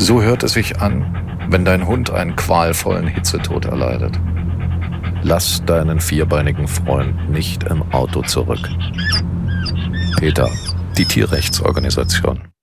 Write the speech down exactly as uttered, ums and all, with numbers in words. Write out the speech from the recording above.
So hört es sich an, wenn dein Hund einen qualvollen Hitzetod erleidet. Lass deinen vierbeinigen Freund nicht im Auto zurück. PETA, die Tierrechtsorganisation.